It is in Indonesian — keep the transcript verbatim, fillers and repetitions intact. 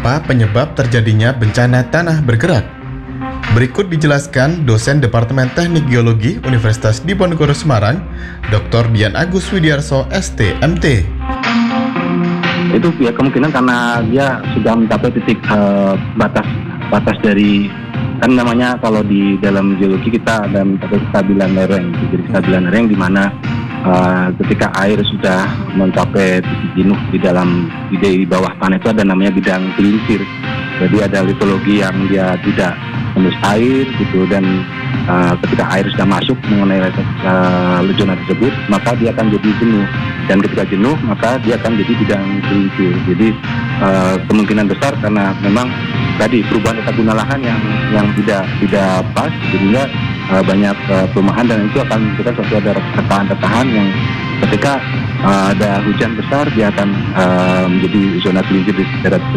Apa penyebab terjadinya bencana tanah bergerak? Berikut dijelaskan dosen Departemen Teknik Geologi Universitas Diponegoro Semarang, doktor Dian Agus Widiarso, S T M T. Itu ya kemungkinan karena dia sudah mencapai titik uh, batas batas dari, kan namanya kalau di dalam geologi kita ada mencapai kestabilan lereng. Jadi kestabilan lereng di mana uh, ketika air sudah mencapai titik jenuh di dalam di, di bawah tanah itu ada namanya bidang gelincir. Jadi ada litologi yang dia tidak tembus air gitu, dan uh, ketika air sudah masuk mengenai uh, zona tersebut, maka dia akan jadi jenuh, dan ketika jenuh maka dia akan jadi bidang gelincir. Jadi uh, kemungkinan besar karena memang tadi perubahan tata guna lahan yang yang tidak tidak pas, sehingga uh, banyak uh, perumahan, dan itu akan kita suatu ada retahan-retahan yang ketika uh, ada hujan besar dia akan uh, menjadi zona gelincir di daerah tersebut.